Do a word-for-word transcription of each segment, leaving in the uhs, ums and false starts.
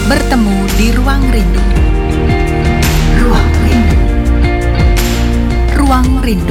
Bertemu di Ruang Rindu. Ruang Rindu. Ruang Rindu.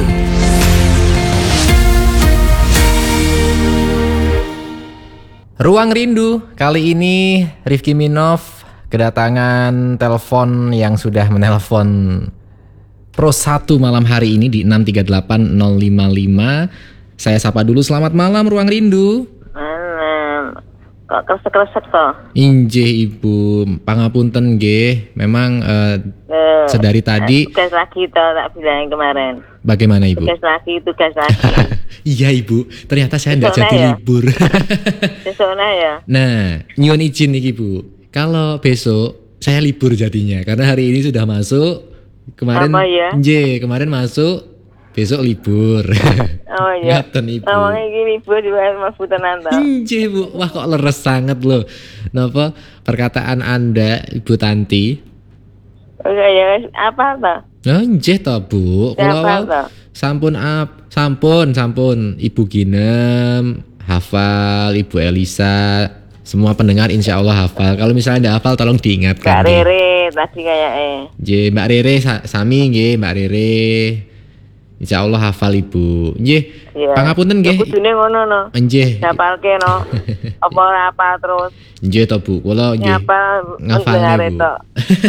Ruang Rindu, kali ini Rifki Minov kedatangan telepon yang sudah menelpon Pro satu malam hari ini di enam tiga delapan nol lima lima. Saya sapa dulu, selamat malam Ruang Rindu. Malam. Kok kresek-kresek toh? Injih Ibu, pangapunten nggih. Memang uh, Eh, sedari tadi. Tugas lagi toh tak bilang kemarin. Bagaimana Ibu? Tugas lagi, tugas lagi. Iya Ibu, ternyata saya tidak Besok jadi ya? libur. Besok nah ya. Nah, nyuwun izin nih Ibu. Kalau besok saya libur jadinya karena hari ini sudah masuk. Kemarin Apa ya? nje, kemarin masuk, besok libur. Oh iya. Ngaten Ibu. Ngomongnya gini Bu juga mlebu tenan toh. Nje Bu, wah kok leres sangat loh. Napa perkataan Anda Ibu Tanti? Oke ya, apa toh? Oh, nje toh Bu. Siapa Kalau toh? sampun ap, sampun, sampun. Ibu Ginem hafal, Ibu Elisa, semua pendengar insya Allah hafal. Kalau misalnya tidak hafal tolong diingatkan. Kak Rere tadi kayak eh. Nggih, Mbak Rere sa- sami nggih, Mbak Rere. Insya Allah hafal Ibu. Nggih. Iya. Pangapunten nggih. Kudune ngono no. Nggih. Nyapalke no. Apa ora apa terus? Nggih to Bu, kula nggih. Nyapal Ngafal pendengar Ibu. itu.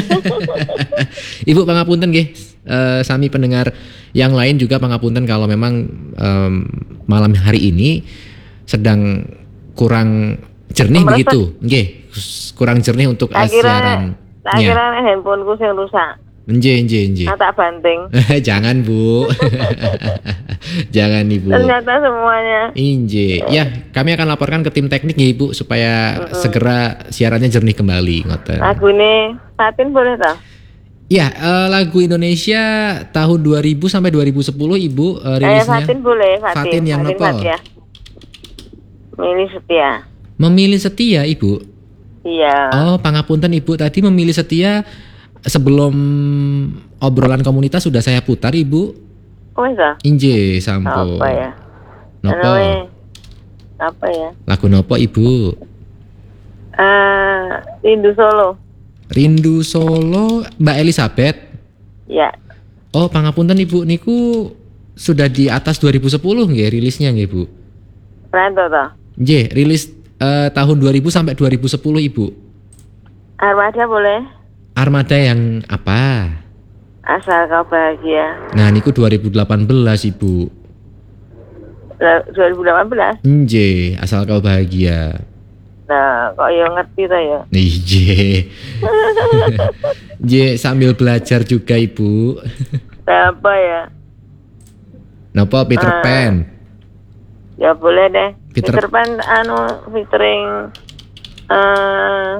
Ibu pangapunten nggih. Eh, sami pendengar yang lain juga pangapunten kalau memang em, malam hari ini sedang kurang jernih Meresek. begitu. Nggih, kurang jernih untuk Tak kira, siaran. tak kira handphoneku sing rusak. Nggih, nggih, nggih. Nah, tak banting. Jangan Bu. Jangan Ibu. Ternyata semuanya. Inje. Ya, kami akan laporkan ke tim teknik ya Ibu supaya Mm-mm. segera siarannya jernih kembali, ngoten. Lagune Fatin boleh toh? Ya, eh, lagu Indonesia tahun dua ribu sampai dua ribu sepuluh Ibu eh, Eh, rilisnya. Fatin boleh, Fatin. Fatin yang Fatin nopo? Fatia. Milih setia. Memilih setia Ibu. Iya. Oh, pangapunten Ibu, tadi memilih setia sebelum obrolan komunitas sudah saya putar Ibu. Oh, iya. Inje sampo. Apa ya? Nopo? Anu, eh, Apa ya? Lagu nopo Ibu? Eh, Rindu Solo. Rindu Solo Mbak Elizabeth. Ya. Oh, pangapunten Ibu, niku sudah di atas dua ribu sepuluh nggih rilisnya nggih Bu. Ranto toh. Nggih, rilis eh, tahun dua ribu sampai dua ribu sepuluh Ibu. Armada boleh? Armada yang apa? Asal kau bahagia. Nah, niku dua ribu delapan belas Ibu. Lah, dua ribu delapan belas. Nggih, asal kau bahagia. Nah, kok ya ngerti toh ya? Nggih. Nggih, sambil belajar juga Ibu. Apa ya? Napa Peter Ah. Pan? Ya boleh deh. Peter- Peter, Pan anu featuring eh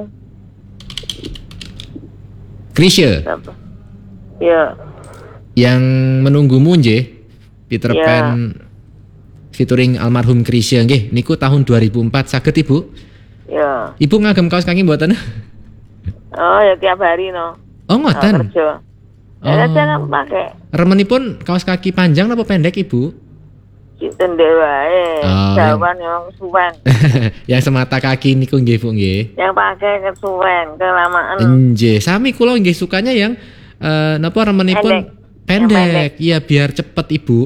Krisye apa? Ya, yang menunggumu nggih. Peter Ya. Pan featuring almarhum Krisye nggih. Niku tahun dua ribu empat saged Ibu. ya. Ibu ngagem kaos kaki mboten? Oh, ya tiap hari no. Oh, Nah, ngoten. kerja. Oh. Ya jangan pakai Remenipun kaos kaki panjang apa pendek Ibu? Cinten wae. Oh, Jawaban yang kesuwen. Yang semata kaki niku nggih Bu nggih. Yang pakai kesuwen, kelamaan. Nggih, sami kula nggih sukanya yang eh, napa remenipun Pendek. pendek. Iya, biar cepet Ibu.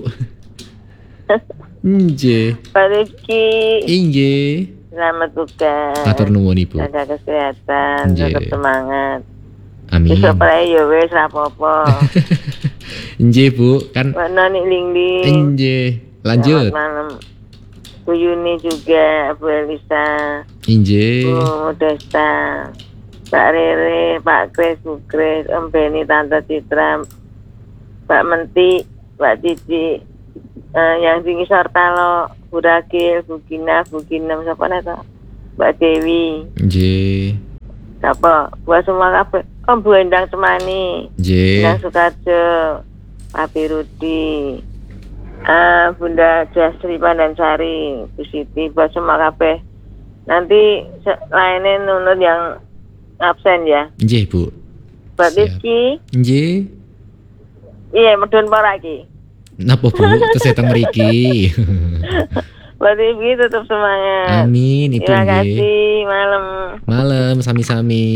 Nggih. Pak Rizky, Nggih. selamat tugas. Matur nuwun Ibu. Jaga kesehatan, Nggih. tetap semangat. Amin. Besok pray ya wis rapopo. Nggih Bu, kan Mbak Noni Lingling. nggih. Lanjut. Selamat malam. Bu Yuni juga, Bu Elisa, Nggih. Bu Desta, Pak Rere, Pak Kris, Bu Kris, Om Beni, Tante Citra, Pak Menti, Pak Cici, eh, yang tinggi Sortalo, Bu Ragil, Bu Gina, Bu Ginem, siapa nih Mbak Dewi, Nggih. siapa? Buat semua kabeh. Om Bu Endang Cemani, Nggih. Endang Sukarjo, Pak Rudi, ah, Bunda Jasri Pandansari, Bu Siti, buat semua kabeh. Nanti se- lainnya nunut yang absen ya. Nggih Bu. Mbak Siap. Rizky, Nggih. iya medun para iki. Napa Bu? Terus datang mriki. Buat Rifki tetap semangat. Amin, Ibu. Terima nggih. kasih, malam. Malam, sami-sami.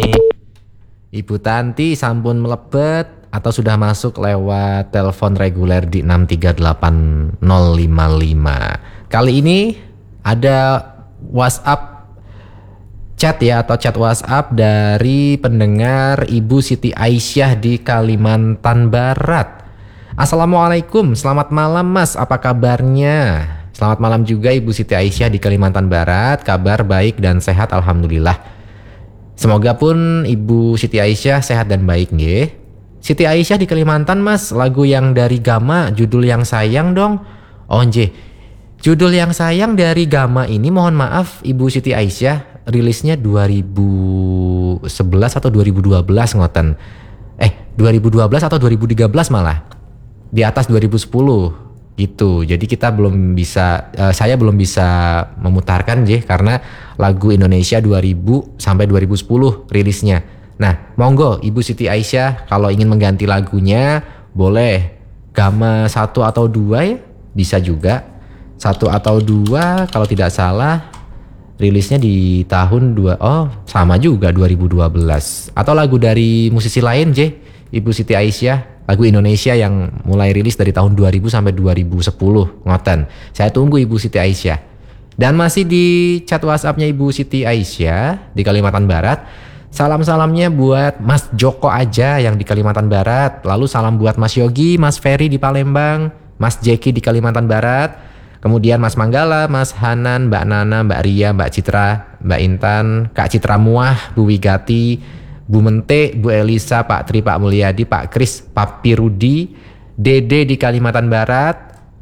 Ibu Tanti sampun melebet atau sudah masuk lewat telepon reguler di enam tiga delapan nol lima lima. Kali ini ada WhatsApp chat ya atau chat WhatsApp dari pendengar Ibu Siti Aisyah di Kalimantan Barat. Assalamualaikum, selamat malam Mas, apa kabarnya? Selamat malam juga Ibu Siti Aisyah di Kalimantan Barat, kabar baik dan sehat alhamdulillah. Semoga pun Ibu Siti Aisyah sehat dan baik nggih. Siti Aisyah di Kalimantan Mas, lagu yang dari Gama, judul yang sayang dong. Oh nggih. Judul yang sayang dari Gama ini mohon maaf Ibu Siti Aisyah rilisnya dua ribu sebelas atau dua ribu dua belas ngoten. Eh, dua ribu dua belas atau dua ribu tiga belas malah. Di atas dua ribu sepuluh gitu. Jadi kita belum bisa uh, saya belum bisa memutarkan nggih karena lagu Indonesia dua ribu sampai dua ribu sepuluh rilisnya. Nah, monggo Ibu Siti Aisyah kalau ingin mengganti lagunya boleh Gama satu atau dua ya, bisa juga. Satu atau dua kalau tidak salah rilisnya di tahun dua oh sama juga dua ribu dua belas. Atau lagu dari musisi lain J Ibu Siti Aisyah, lagu Indonesia yang mulai rilis dari tahun dua ribu sampai dua ribu sepuluh ngoten. Saya tunggu Ibu Siti Aisyah. Dan masih di chat WhatsApp-nya Ibu Siti Aisyah di Kalimantan Barat. Salam-salamnya buat Mas Joko aja yang di Kalimantan Barat. Lalu salam buat Mas Yogi, Mas Ferry di Palembang, Mas Jeki di Kalimantan Barat. Kemudian Mas Manggala, Mas Hanan, Mbak Nana, Mbak Ria, Mbak Citra, Mbak Intan, Kak Citra Muah, Bu Wigati, Bu Mente, Bu Elisa, Pak Tri, Pak Mulyadi, Pak Kris, Papi Rudi, Dede di Kalimantan Barat.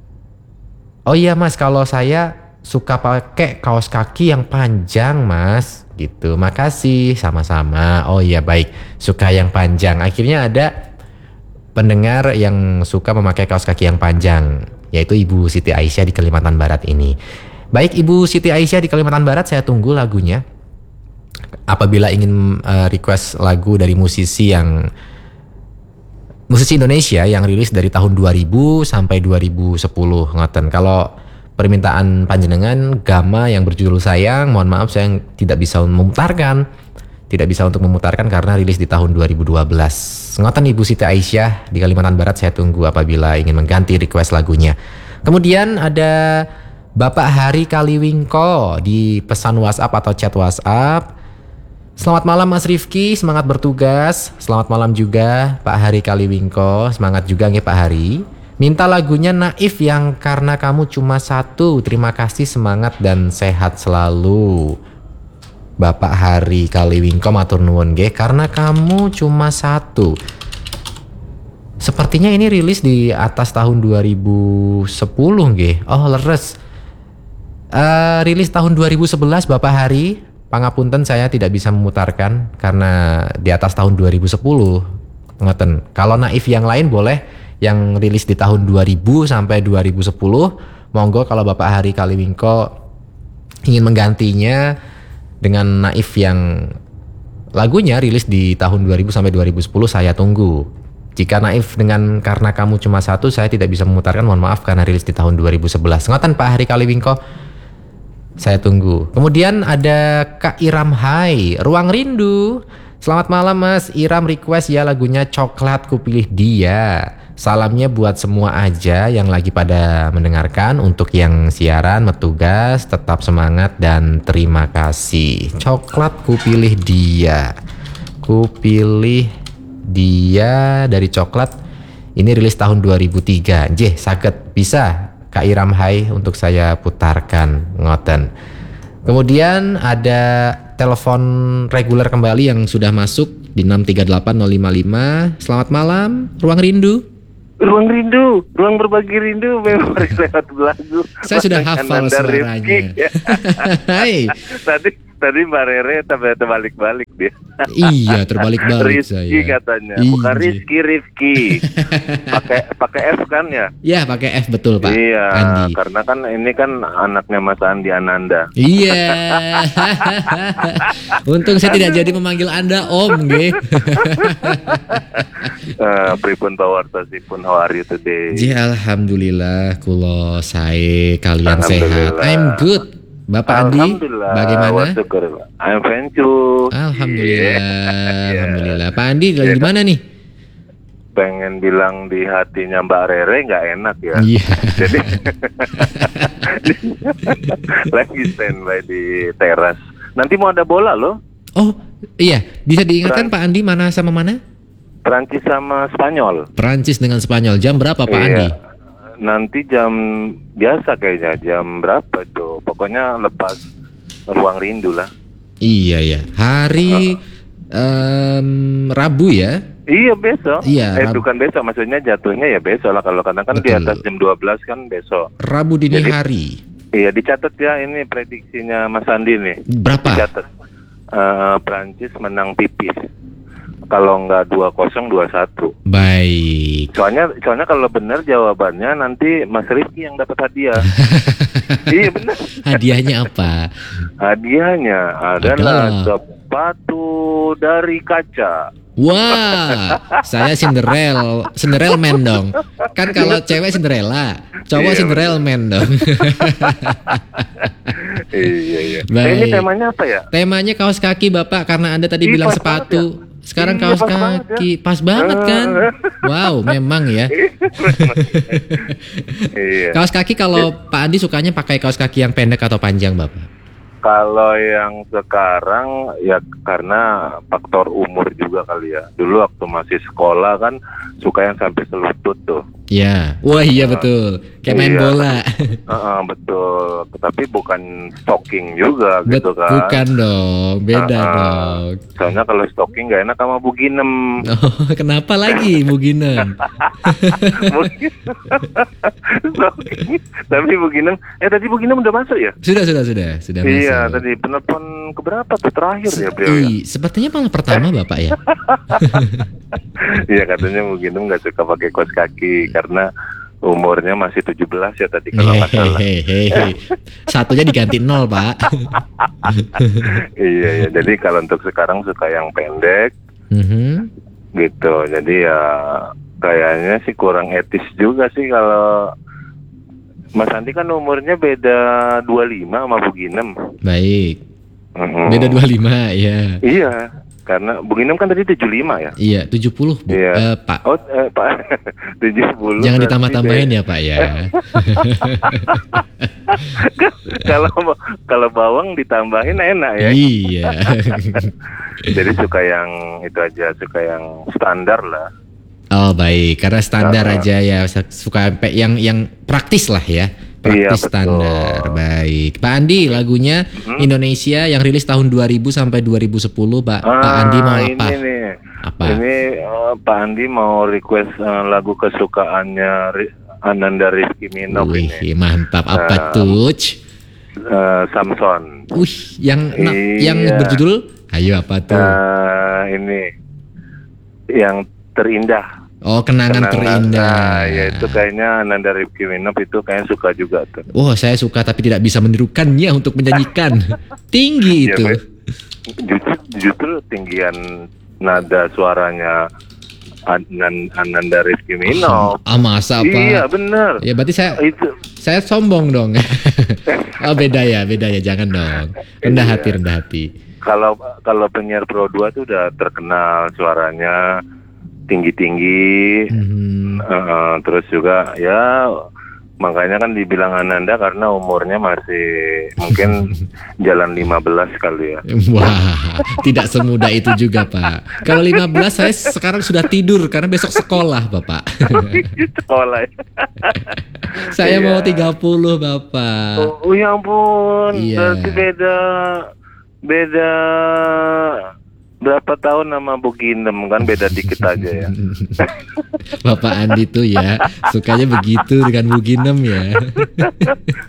Oh iya Mas, kalau saya suka pakai kaos kaki yang panjang Mas, gitu. Makasih, sama-sama. Oh iya baik, suka yang panjang. Akhirnya ada pendengar yang suka memakai kaos kaki yang panjang, yaitu Ibu Siti Aisyah di Kalimantan Barat ini. Baik Ibu Siti Aisyah di Kalimantan Barat, saya tunggu lagunya. Apabila ingin uh, request lagu dari musisi yang musisi Indonesia yang rilis dari tahun dua ribu sampai dua ribu sepuluh ngoten. Kalau permintaan panjenengan Gama yang berjudul Sayang, mohon maaf saya tidak bisa memutarkan. Tidak bisa untuk memutarkan karena rilis di tahun dua ribu dua belas. Ngoten Ibu Siti Aisyah di Kalimantan Barat, saya tunggu apabila ingin mengganti request lagunya. Kemudian ada Bapak Hari Kaliwingko di pesan WhatsApp atau chat WhatsApp. Selamat malam Mas Rifki, semangat bertugas. Selamat malam juga Pak Hari Kaliwingko, semangat juga nggih Pak Hari. Minta lagunya Naif yang Karena Kamu Cuma Satu. Terima kasih, semangat dan sehat selalu. Bapak Hari Kaliwingko matur nuwun nggih, Karena Kamu Cuma Satu. Sepertinya ini rilis di atas tahun dua ribu sepuluh nggih. Oh, leres. Uh, rilis tahun dua ribu sebelas Bapak Hari. Pangapunten saya tidak bisa memutarkan karena di atas tahun dua ribu sepuluh. Ngoten. Kalau Naif yang lain boleh yang rilis di tahun dua ribu sampai dua ribu sepuluh. Monggo kalau Bapak Hari Kaliwingko ingin menggantinya dengan Naif yang lagunya rilis di tahun dua ribu sampai dua ribu sepuluh, saya tunggu. Jika Naif dengan Karena Kamu Cuma Satu saya tidak bisa memutarkan, mohon maaf karena rilis di tahun dua ribu sebelas. Ngoten Pak Hari Kaliwingko, saya tunggu. Kemudian ada Kak Iram Hai, Ruang Rindu. Selamat malam Mas, Iram request ya lagunya Coklat Ku Pilih Dia. Salamnya buat semua aja yang lagi pada mendengarkan. Untuk yang siaran, metugas, tetap semangat dan terima kasih. Coklat Ku Pilih Dia. Ku Pilih Dia dari Coklat. Ini rilis tahun dua ribu tiga. Jeh, saged bisa Kak Iram Hai untuk saya putarkan, ngoten. Kemudian ada telepon reguler kembali yang sudah masuk di enam tiga delapan nol lima lima. Selamat malam, Ruang Rindu. Ruang Rindu, ruang berbagi rindu memori lewat lagu. Saya sudah hafal suaranya. Hai. Tadi Tadi Mbak Rere tapi terbalik-balik dia. Iya, terbalik-balik saya. Rizky katanya, Iya. bukan Rizky, Rifki. Pakai pakai F kan ya? Ya, pakai F betul, Pak. Iya, Andi. karena kan ini kan anaknya Mas Andi Ananda. Iya. Untung saya tidak jadi memanggil Anda Om, nggih. Eh, pripun pawartosipun, how are you today? Ji, alhamdulillah kulo sae, kalian Alhamdulillah. sehat. I'm good. Bapak Andi, Alhamdulillah. bagaimana? wa syukur. I'm fine too. Alhamdulillah, Iya. alhamdulillah. Pak Andi lagi Iya. di mana nih? Pengen bilang di hatinya Mbak Rere nggak enak ya. Iya. Jadi lagi standby di teras. Nanti mau ada bola loh. Oh, iya. Bisa diingatkan Pak Andi mana sama mana? Prancis sama Spanyol. Perancis dengan Spanyol. Jam berapa Pak Iya. Andi? Nanti jam biasa kayaknya, jam berapa tuh? Pokoknya lepas ruang rindu lah. Iya ya. Hari em, Rabu ya. Iya besok. Iya, Eh Rab- bukan besok, maksudnya jatuhnya ya besok lah. Kalau kadang kan di Betul. atas jam dua belas kan besok. Rabu dini Jadi- hari. Iya dicatat ya, ini prediksinya Mas Andi nih. Berapa? Dicatat. Eh, Prancis menang tipis. Kalau nggak dua kosong dua satu. Baik. Soalnya soalnya kalau benar jawabannya nanti Mas Rifki yang dapat hadiah. Iya benar. Hadiahnya apa? Hadiahnya adalah Adalah. sepatu dari kaca. Wah, saya Cinderella, Cinderella man dong. Kan kalau cewek Cinderella, cowok Iya, Cinderella man dong. Iya iya. Baik. Eh, ini temanya apa ya? Temanya kaos kaki Bapak, karena Anda tadi Ih, bilang pas sepatu. Sekarang Iya, kaos pas banget kaki, pas banget kan? Wow, memang ya. Iya. Kaos kaki kalau Pak Andi sukanya pakai kaos kaki yang pendek atau panjang Bapak? Kalau yang sekarang ya karena faktor umur juga kali ya. Dulu waktu masih sekolah kan suka yang sampai selutut tuh. Ya, wah iya betul. Kayak main Iya. bola. Heeh, betul. Tapi bukan stocking juga Bet- gitu kan. Bukan dong, beda Heeh. dong. Soalnya kalau stocking nggak enak sama buginem. Oh, kenapa lagi Buginem? Mungkin stocking. Tapi buginem. Eh tadi buginem udah masuk ya? Sudah, sudah, sudah, sudah Iya, masuk. tadi penelpon keberapa tuh terakhir ya beliau ya? Ih, sepertinya malah pertama Bapak ya. Iya katanya mungkin nggak suka pakai kaos kaki karena umurnya masih tujuh belas ya tadi kalau nggak salah. Hehehe. Satunya diganti nol, Pak. Iya ya, jadi kalau untuk sekarang suka yang pendek Mhm. gitu. Jadi ya kayaknya sih kurang etis juga sih kalau Mas Andi kan umurnya beda dua puluh lima sama Buginem. Baik. Mhm. Beda dua puluh lima ya. Iya, karena Buginem kan tadi tujuh puluh lima ya. Iya, tujuh puluh, Bu. Iya. Eh, Pak. Oh, eh, Pak tujuh puluh. Jangan berarti ditambah-tambahin deh. ya, Pak ya. kalau kalau bawang ditambahin enak ya. Iya. Jadi suka yang itu aja, suka yang standar lah. Oh, baik. Karena standar Ah. aja ya, suka sampai yang yang praktis lah ya. Iya, Praktis betul. standar. Baik. Pak Andi, lagunya Mhm. Indonesia yang rilis tahun dua ribu sampai dua ribu sepuluh, Pak. Pak Ah, Andi mau ini apa? nih. Apa? Ini eh, Pak Andi mau request eh, lagu kesukaannya Ri- Ananda Rizky Minov Wih, ini. mantap. Apa Ah. tuh? Eh, Samson. Wih, yang na- Iya. yang berjudul Ayo apa tuh? Eh, ini yang terindah. Oh, kenangan, terindah. Nah, ya itu kayaknya Ananda Rizky Minov itu kayaknya suka juga tuh. Wah, saya suka tapi tidak bisa menirukannya untuk menyanyikan. Tinggi Iya, itu. Mas. Justru, justru tinggian nada suaranya Anan- Ananda Rizky Minov. Ah, masa apa? Iya benar. Ya berarti saya Itu saya sombong dong. Oh, beda ya, beda ya, jangan dong. Rendah Iya. hati, rendah hati. kalau kalau penyiar Pro dua tuh udah terkenal suaranya tinggi-tinggi. Mhm. Eh, terus juga ya makanya kan dibilang Ananda karena umurnya masih mungkin jalan lima belas kali ya. Wah, tidak semudah itu juga, Pak. Kalau lima belas saya sekarang sudah tidur karena besok sekolah, Bapak. Sekolah. Saya Iya. mau tiga puluh, Bapak. Oh, oh ya ampun, Iya. berarti beda beda berapa tahun sama Buginem kan beda dikit aja ya. Bapak Andi tuh ya sukanya begitu dengan Buginem ya.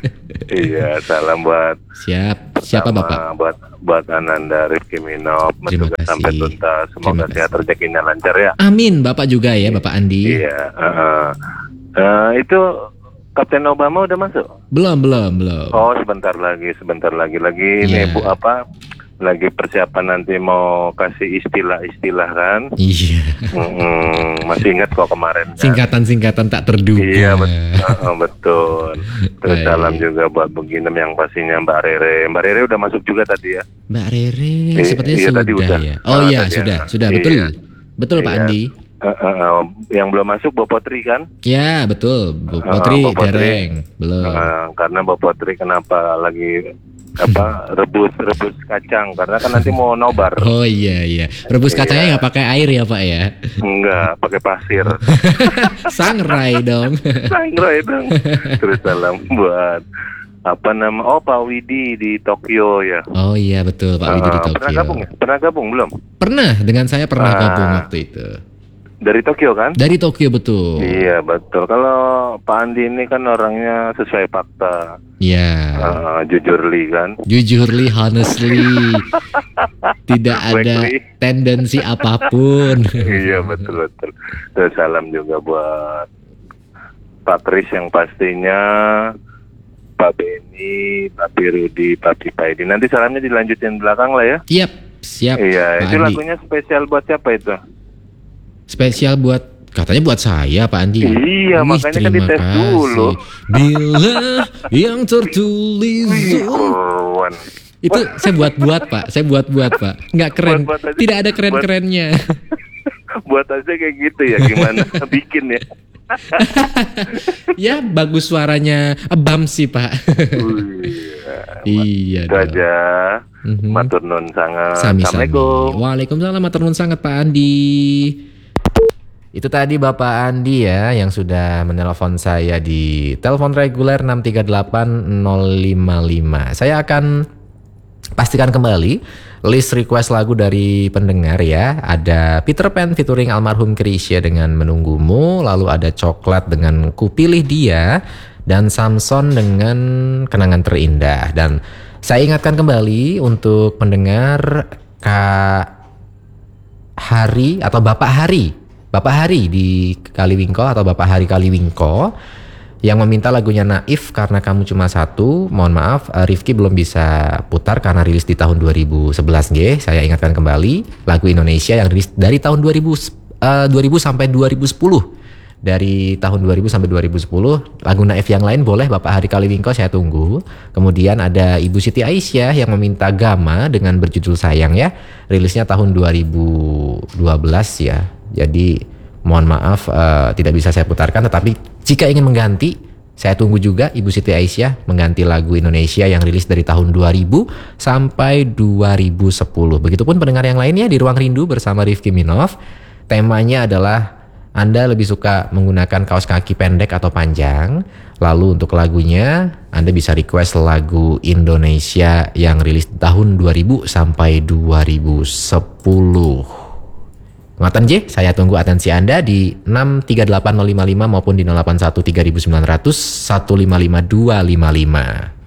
Iya, salam buat Siap. Siapa sama Bapak? buat buat Ananda Rifki Minov, Terima juga kasih. sampai tuntas. Semoga Terima sehat kasih. rezekinya lancar ya. Amin, Bapak juga ya, Bapak Andi. Iya. uh-uh. Eh, itu Kapten Obama udah masuk? Belum, belum, belum. Oh, sebentar lagi, sebentar lagi lagi Iya. nih Bu apa? Lagi persiapan nanti mau kasih istilah-istilah kan? Iya. Mm-mm, masih ingat kok kemarin kan? Singkatan-singkatan tak terduga. Iya betul, oh, betul. Terus Baik. salam juga buat Beginem yang pastinya Mbak Rere. Mbak Rere udah masuk juga tadi ya? Mbak Rere I- sepertinya iya, sudah tadi udah. ya. Oh Ah, iya, tadi sudah, ya. sudah Iya. betul. Betul Pak Iya. Andi. Uh, uh, uh, yang belum masuk Bu Potri kan? Ya, betul. Bu Ah, Potri Bu Potri. dereng. Belum. Uh, karena Bu Potri kenapa lagi apa rebus rebus kacang karena kan nanti mau nobar. Oh iya iya. Rebus Iya. kacangnya nggak pakai air ya Pak ya? Enggak, pakai pasir. Sangrai dong. Sangrai dong. Terus salam buat apa nama? Oh, Pak Widi di Tokyo ya. Oh iya betul Pak Widi di Uh, Tokyo. pernah gabung ya? Pernah gabung belum? Pernah, dengan saya pernah Ah. gabung waktu itu. Dari Tokyo kan? Dari Tokyo betul. Iya betul. Kalau Pak Andi ini kan orangnya sesuai fakta, Ya. uh, jujur li kan. Jujurly, honestly, tidak ada Frankly. tendensi apapun. Iya betul betul. Terus salam juga buat Pak Kris yang pastinya, Pak Beni, Pak Rudi, Pak Pipaidi. Nanti salamnya dilanjutin belakang lah ya. Siap, siap. Iya, Pak itu Andi. lagunya spesial buat siapa itu? Spesial buat, katanya buat saya Pak Andi. Iya, Wih, makanya kan terima dites kasih. dulu. Bila yang tertulis. Wih, kawan. Itu saya buat-buat Pak, saya buat-buat Pak. Nggak keren, Buat-buat aja. tidak ada keren-kerennya. Buat aja kayak gitu ya, gimana bikin ya? Ya bagus suaranya Abam sih Pak. Wih, Iya itu dong. aja. Mhm. Matur nuwun sangat. Sami-sami. Assalamualaikum. Waalaikumsalam, matur nuwun sangat Pak Andi. Itu tadi Bapak Andi ya yang sudah menelpon saya di telepon reguler enam tiga delapan nol lima lima. Saya akan pastikan kembali list request lagu dari pendengar ya. Ada Peter Pan featuring almarhum Chrisye dengan Menunggumu, lalu ada Coklat dengan Kupilih Dia, dan Samson dengan Kenangan Terindah. Dan saya ingatkan kembali untuk pendengar Kak Hari atau Bapak Hari Bapak Hari di Kaliwingko atau Bapak Hari Kaliwingko yang meminta lagunya Naif Karena Kamu Cuma Satu. Mohon maaf, eh, Rifki belum bisa putar karena rilis di tahun dua ribu sebelas G. Saya ingatkan kembali lagu Indonesia yang rilis dari tahun dua ribu, eh, dua ribu sampai dua ribu sepuluh. Dari tahun dua ribu sampai dua ribu sepuluh, lagu Naif yang lain boleh Bapak Hari Kaliwingko, saya tunggu. Kemudian ada Ibu Siti Aisyah yang meminta Gama dengan berjudul Sayang ya. Rilisnya tahun dua ribu dua belas ya. Jadi mohon maaf uh, tidak bisa saya putarkan, tetapi jika ingin mengganti, saya tunggu juga Ibu Siti Aisyah mengganti lagu Indonesia yang rilis dari tahun dua ribu sampai dua ribu sepuluh. Begitupun pendengar yang lainnya di Ruang Rindu bersama Rifki Minov. Temanya adalah Anda lebih suka menggunakan kaos kaki pendek atau panjang. Lalu untuk lagunya Anda bisa request lagu Indonesia yang rilis tahun dua ribu sampai dua ribu sepuluh. Ngatan J, saya tunggu atensi Anda di enam tiga delapan nol lima lima maupun di nol delapan satu tiga sembilan nol nol satu lima lima dua lima lima.